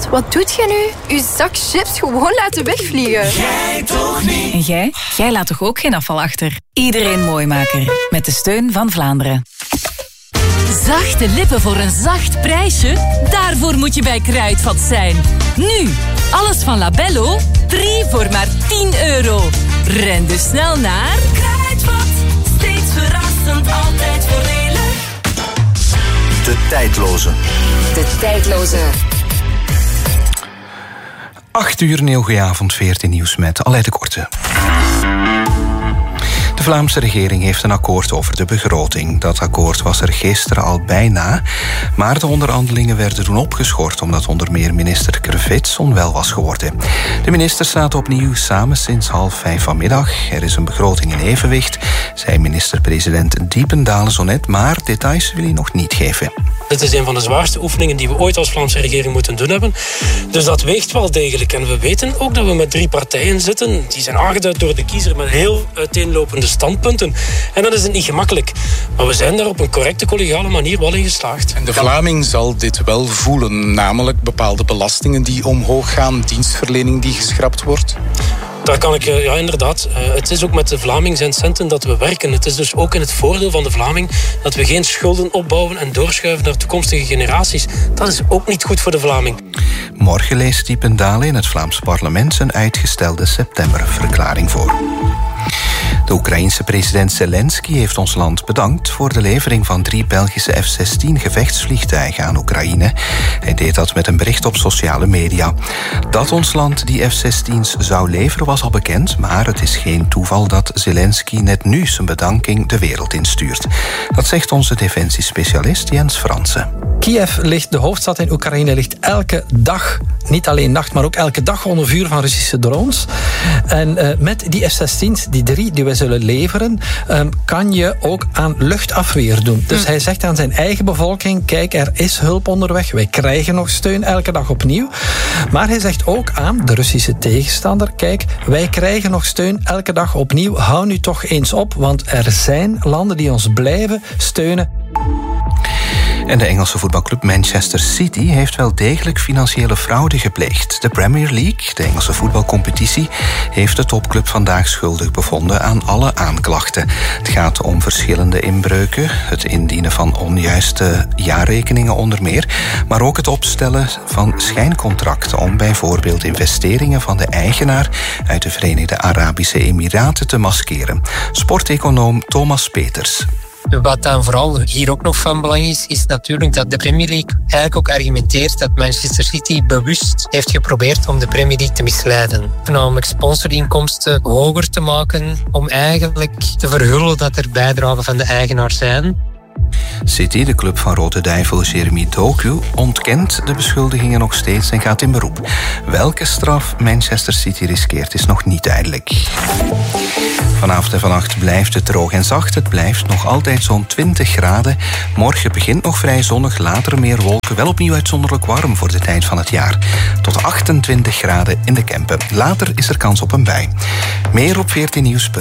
wat doet je nu? Uw zak chips gewoon laten wegvliegen. Jij toch niet? En jij? Jij laat toch ook geen afval achter? Iedereen Mooimaker. Met de steun van Vlaanderen. Zachte lippen voor een zacht prijsje? Daarvoor moet je bij Kruidvat zijn. Nu, alles van Labello, 3 voor maar €10. Ren dus snel naar Kruidvat. Steeds verrassend, altijd voordelig. De tijdloze. De tijdloze. 8 uur, een heel goeie avond, 14 nieuws met Aleid de Korte. De Vlaamse regering heeft een akkoord over de begroting. Dat akkoord was er gisteren al bijna, maar de onderhandelingen werden toen opgeschort omdat onder meer minister Crevits onwel was geworden. De ministers zaten opnieuw samen sinds 4:30 vanmiddag. Er is een begroting in evenwicht, zei minister-president Diependalen zo net, maar details wil hij nog niet geven. Dit is een van de zwaarste oefeningen die we ooit als Vlaamse regering moeten doen hebben. Dus dat weegt wel degelijk. En we weten ook dat we met 3 partijen zitten. Die zijn aangeduid door de kiezer met heel uiteenlopende standpunten. En dat is niet gemakkelijk. Maar we zijn daar op een correcte, collegiale manier wel in geslaagd. En de Vlaming zal dit wel voelen. Namelijk bepaalde belastingen die omhoog gaan. Dienstverlening die geschrapt wordt. Daar kan ik, ja inderdaad. Het is ook met de Vlaming zijn centen dat we werken. Het is dus ook in het voordeel van de Vlaming dat we geen schulden opbouwen en doorschuiven naar toekomstige generaties. Dat is ook niet goed voor de Vlaming. Morgen leest Diependalen in het Vlaams parlement zijn uitgestelde septemberverklaring voor. De Oekraïense president Zelensky heeft ons land bedankt voor de levering van 3 Belgische F-16 gevechtsvliegtuigen aan Oekraïne. Hij deed dat met een bericht op sociale media. Dat ons land die F-16's zou leveren was al bekend, maar het is geen toeval dat Zelensky net nu zijn bedanking de wereld instuurt. Dat zegt onze defensiespecialist Jens Fransen. Kiev ligt, de hoofdstad in Oekraïne, ligt elke dag, niet alleen nacht, maar ook elke dag onder vuur van Russische drones. En met die F-16's, die 3 die wij zullen leveren, kan je ook aan luchtafweer doen. Dus hij zegt aan zijn eigen bevolking, kijk, er is hulp onderweg, wij krijgen nog steun elke dag opnieuw. Maar hij zegt ook aan de Russische tegenstander, kijk, wij krijgen nog steun elke dag opnieuw, hou nu toch eens op, want er zijn landen die ons blijven steunen. En de Engelse voetbalclub Manchester City heeft wel degelijk financiële fraude gepleegd. De Premier League, de Engelse voetbalcompetitie, heeft de topclub vandaag schuldig bevonden aan alle aanklachten. Het gaat om verschillende inbreuken, het indienen van onjuiste jaarrekeningen onder meer, maar ook het opstellen van schijncontracten om bijvoorbeeld investeringen van de eigenaar uit de Verenigde Arabische Emiraten te maskeren. Sporteconoom Thomas Peters. Wat dan vooral hier ook nog van belang is natuurlijk dat de Premier League eigenlijk ook argumenteert dat Manchester City bewust heeft geprobeerd om de Premier League te misleiden. Namelijk sponsorinkomsten hoger te maken om eigenlijk te verhullen dat er bijdragen van de eigenaar zijn. City, de club van Rode Duivel Jeremy Doku, ontkent de beschuldigingen nog steeds en gaat in beroep. Welke straf Manchester City riskeert is nog niet duidelijk. Vanavond en vannacht blijft het droog en zacht. Het blijft nog altijd zo'n 20 graden. Morgen begint nog vrij zonnig, later meer wolken. Wel opnieuw uitzonderlijk warm voor de tijd van het jaar. Tot 28 graden in de Kempen. Later is er kans op een bui. Meer op 14 Nieuws.